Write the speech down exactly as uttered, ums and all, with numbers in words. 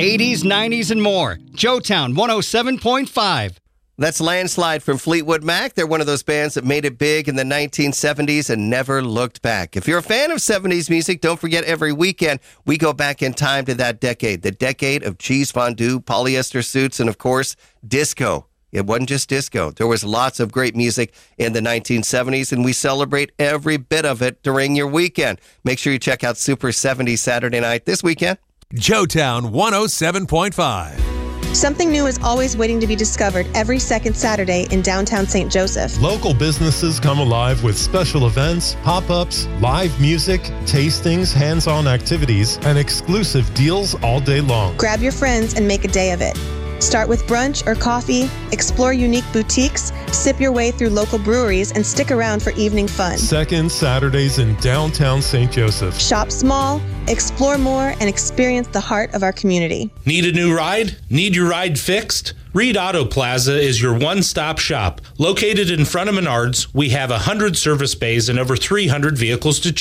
eighties, nineties, and more. Joetown one oh seven point five. That's Landslide from Fleetwood Mac. They're one of those bands that made it big in the nineteen seventies and never looked back. If you're a fan of seventies music, don't forget every weekend we go back in time to that decade. The decade of cheese fondue, polyester suits, and of course, disco. It wasn't just disco. There was lots of great music in the nineteen seventies, and we celebrate every bit of it during your weekend. Make sure you check out Super seventies Saturday night this weekend. Joetown one oh seven point five. Something new is always waiting to be discovered every second Saturday in downtown Saint Joseph. Local businesses come alive with special events, pop-ups, live music, tastings, hands-on activities, and exclusive deals all day long. Grab your friends and make a day of it. Start with brunch or coffee, explore unique boutiques, sip your way through local breweries, and stick around for evening fun. Second Saturdays in downtown Saint Joseph. Shop small, explore more, and experience the heart of our community. Need a new ride? Need your ride fixed? Reed Auto Plaza is your one-stop shop. Located in front of Menards, we have one hundred service bays and over three hundred vehicles to choose